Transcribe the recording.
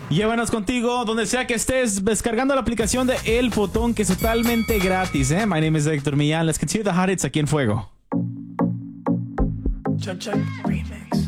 Llévanos contigo donde sea que estés, descargando la aplicación de El Fotón, que es totalmente gratis. My name is Héctor Millán. Let's continue the hot hits aquí en Fuego. Check, check.